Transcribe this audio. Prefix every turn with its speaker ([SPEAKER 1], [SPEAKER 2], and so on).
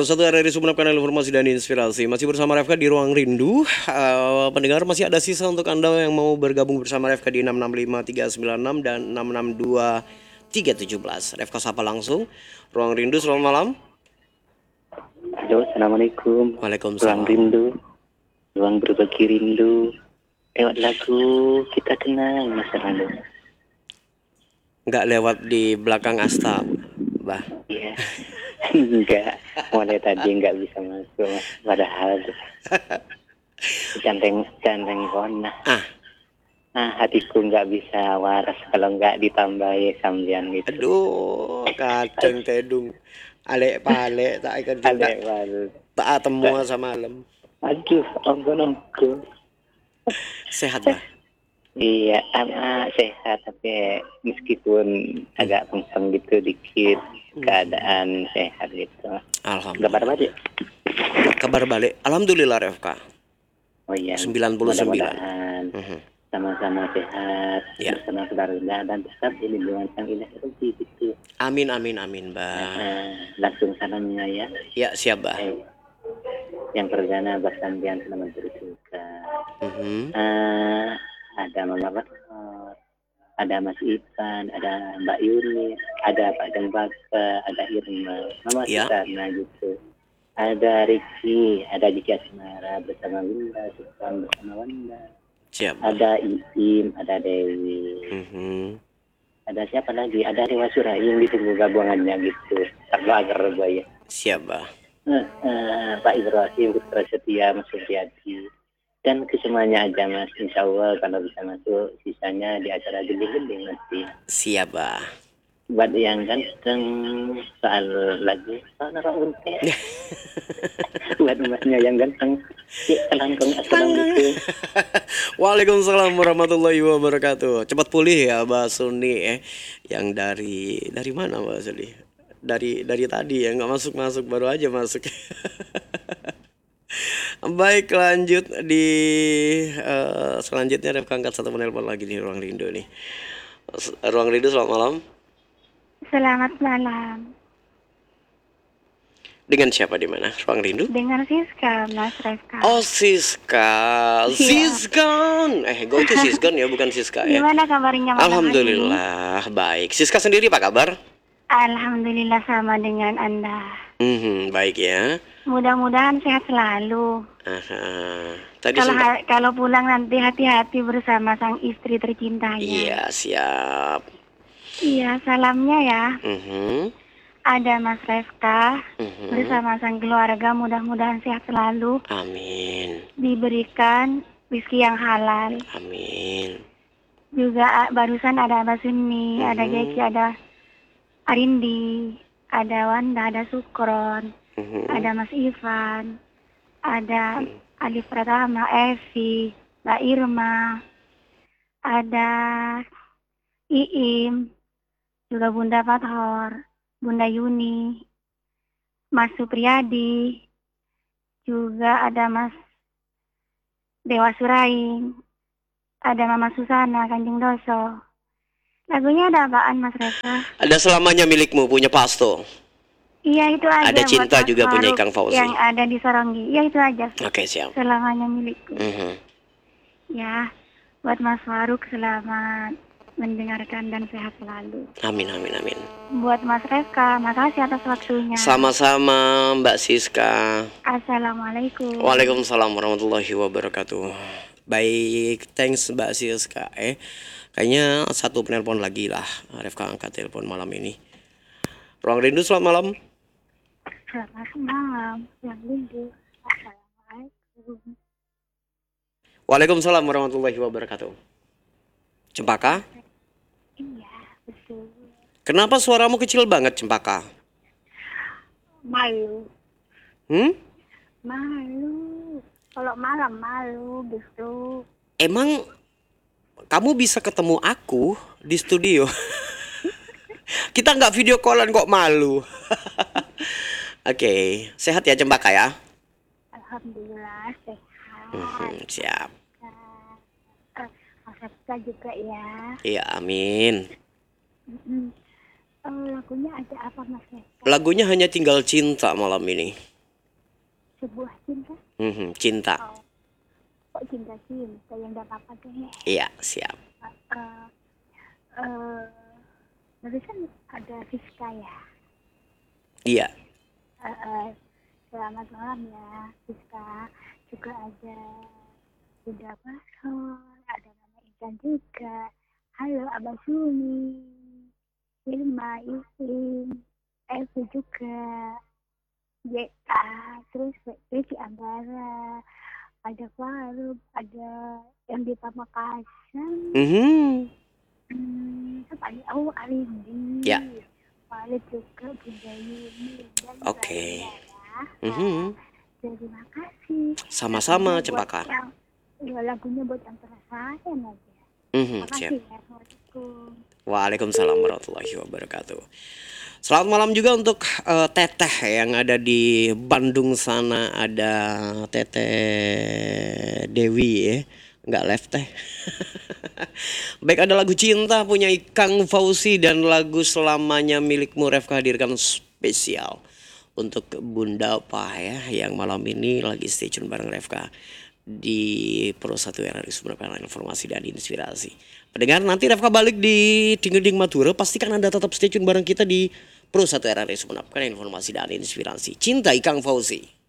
[SPEAKER 1] 101 RRI Sumeneb, kanal informasi dan inspirasi. Masih bersama Refka di Ruang Rindu. Pendengar, masih ada sisa untuk Anda yang mau bergabung bersama Refka di 665396 dan 662317. Refka sapa langsung. Ruang Rindu, selamat malam.
[SPEAKER 2] Halo, assalamualaikum.
[SPEAKER 1] Waalaikumsalam.
[SPEAKER 2] Ruang rindu, ruang berbagi rindu. Lewat lagu kita kenal masa lalu.
[SPEAKER 1] Nggak lewat di belakang Asta, Bah.
[SPEAKER 2] Iya, enggak. Mulai tadi enggak bisa masuk, Mas. Padahal ganteng kona. Hatiku enggak bisa waras kalau enggak ditambahi sambian gitu.
[SPEAKER 1] Aduh, kadang tedung. Alek palek tak ikan juga.
[SPEAKER 2] Alek baru.
[SPEAKER 1] Tak temu semalam.
[SPEAKER 2] Aduh, ampun.
[SPEAKER 1] Sehat, Bah?
[SPEAKER 2] Iya, sehat, tapi meskipun agak kenceng gitu dikit, keadaan sehat gitu.
[SPEAKER 1] Alhamdulillah.
[SPEAKER 2] Kabar balik?
[SPEAKER 1] Kabar balik. Alhamdulillah, Refka.
[SPEAKER 2] Oh iya.
[SPEAKER 1] 99.
[SPEAKER 2] Mudah-mudahan sama-sama sehat,
[SPEAKER 1] Ya.
[SPEAKER 2] bersama keluarga dan tetap di lingkungan yang indah seperti itu.
[SPEAKER 1] Amin, Bah.
[SPEAKER 2] Langsung salamnya ya.
[SPEAKER 1] Ya, siap, Bah.
[SPEAKER 2] Yang perdana bersambian selamat berbuka. Ada Mama Bator, ada Mas Ivan, ada Mbak Yuni, ada Pak Dembaka, ada Irma, Mama Sukarna gitu. Ada Ricky, ada Diki Asmara bersama Winda, Sukan bersama Wanda.
[SPEAKER 1] Siap.
[SPEAKER 2] Ada Iim, ada Dewi. Ada siapa lagi? Ada Dewa Surayung ditunggu gabungannya gitu. Agar ya.
[SPEAKER 1] Siap, Bah.
[SPEAKER 2] Pak Ibrahim, Putra Setia, Mas Supriyadi. Dan kesemuanya aja, Mas. Insya Allah kalau bisa masuk, sisanya di acara gede-gede nanti.
[SPEAKER 1] Siap, Bah.
[SPEAKER 2] Buat yang ganteng, soal lagu, soal unte. Buat masnya yang ganteng, kelangkung assalamualaikum.
[SPEAKER 1] Waalaikumsalam warahmatullahi wabarakatuh. Cepat pulih ya, Mbak Suni. Yang dari mana, Mbak Suni? Dari tadi ya, nggak masuk baru aja masuk. Baik, lanjut di selanjutnya Refka angkat satu penelpon lagi di Ruang Rindu nih. Ruang Rindu, selamat malam.
[SPEAKER 3] Selamat malam.
[SPEAKER 1] Dengan siapa di mana? Ruang Rindu?
[SPEAKER 3] Dengan Siska, Mas Refka.
[SPEAKER 1] Oh, Siska. Sisgon. Gue itu Sisgon ya, bukan Siska ya.
[SPEAKER 3] Gimana kabarnya malam
[SPEAKER 1] Alhamdulillah, baik. Siska sendiri apa kabar?
[SPEAKER 3] Alhamdulillah sama dengan Anda.
[SPEAKER 1] Baik ya.
[SPEAKER 3] Mudah-mudahan sehat selalu.
[SPEAKER 1] Tadi
[SPEAKER 3] kalau pulang nanti hati-hati bersama sang istri tercintanya.
[SPEAKER 1] Iya, siap.
[SPEAKER 3] Iya, salamnya ya. Ada Mas Refka bersama sang keluarga, mudah-mudahan sehat selalu.
[SPEAKER 1] Amin.
[SPEAKER 3] Diberikan rezeki yang halal.
[SPEAKER 1] Amin.
[SPEAKER 3] Juga barusan ada Abah Sunni, ada Geki, ada Arindi, ada Wanda, ada Sukron, ada Mas Ivan, ada Alif Pratama, Evi, Mbak Irma, ada Iim, juga Bunda Fathor, Bunda Yuni, Mas Supriyadi, juga ada Mas Dewa Suraing, ada Mama Susana, Kanjeng Doso. Lagunya ada apaan, Mas Reza?
[SPEAKER 1] Ada Selamanya Milikmu, punya Pasto.
[SPEAKER 3] Iya, itu aja.
[SPEAKER 1] Ada Cinta juga punya Ikang Fauzi.
[SPEAKER 3] Yang ada di Saronggi. Iya, itu aja.
[SPEAKER 1] Oke, siap.
[SPEAKER 3] Selamanya Milikku. Ya, buat Mas Faruk selamat mendengarkan dan sehat selalu.
[SPEAKER 1] Amin.
[SPEAKER 3] Buat Mas Reza, makasih atas waktunya.
[SPEAKER 1] Sama-sama, Mbak Siska.
[SPEAKER 3] Assalamualaikum.
[SPEAKER 1] Waalaikumsalam warahmatullahi wabarakatuh. Baik, thanks Mbak Siska. Kayaknya satu penelpon lagi lah. Refka angkat telepon malam ini. Ruang Rindu, selamat malam.
[SPEAKER 3] Selamat malam, Ruang Rindu. Assalamualaikum.
[SPEAKER 1] Waalaikumsalam warahmatullahi wabarakatuh. Cempaka?
[SPEAKER 3] Iya, betul.
[SPEAKER 1] Kenapa suaramu kecil banget, Cempaka?
[SPEAKER 3] Malu. Malu. Kalau malam malu gitu.
[SPEAKER 1] Emang kamu bisa ketemu aku di studio? Kita nggak video callan kok malu. Oke, sehat ya Cempaka ya?
[SPEAKER 3] Alhamdulillah sehat.
[SPEAKER 1] Siap.
[SPEAKER 3] Mas juga ya.
[SPEAKER 1] Iya, amin.
[SPEAKER 3] Lagunya ada apa Mas?
[SPEAKER 1] Lagunya Hanya Tinggal Cinta malam ini.
[SPEAKER 3] sebuah cinta.
[SPEAKER 1] Cinta.
[SPEAKER 3] Kok cinta yang gak apa-apa deh.
[SPEAKER 1] Iya, siap.
[SPEAKER 3] Barusan ada Rizka ya.
[SPEAKER 1] Iya.
[SPEAKER 3] Selamat malam ya Rizka. Juga ada Bunda Basor, ada Mama Intan juga. Halo Abah Suni, Irma, Isin, Evi juga, terus Ricky Ambara, ada Farub, ada yang di Pamekasan, ada Arindi,
[SPEAKER 1] ya.
[SPEAKER 3] Walid juga, Bunda Yuni, dan
[SPEAKER 1] Oke.
[SPEAKER 3] Terima kasih.
[SPEAKER 1] Sama-sama Cempaka.
[SPEAKER 3] Lagunya buat yang perasaan aja.
[SPEAKER 1] Siap.
[SPEAKER 3] Ya.
[SPEAKER 1] Waalaikumsalam warahmatullahi wabarakatuh. Selamat malam juga untuk Teteh yang ada di Bandung sana. Ada Teteh Dewi ya. Nggak live teh. Baik, ada lagu cinta punya Ikang Fauzi dan lagu selamanya milikmu Refka hadirkan spesial untuk Bunda Pah ya, yang malam ini lagi stay tune bareng Refka di Pro 1 RRI Sumatera, informasi dan inspirasi. Pendengar, nanti Refka balik di Dingeding Madura, pastikan Anda tetap stay tune bareng kita di Pro 1 RRI Sumatera, informasi dan inspirasi. Cinta Ikang Fauzi.